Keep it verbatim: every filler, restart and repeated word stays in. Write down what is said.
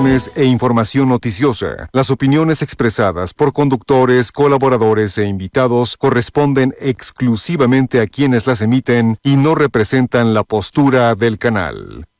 opiniones e información noticiosa. Las opiniones expresadas por conductores, colaboradores e invitados corresponden exclusivamente a quienes las emiten y no representan la postura del canal.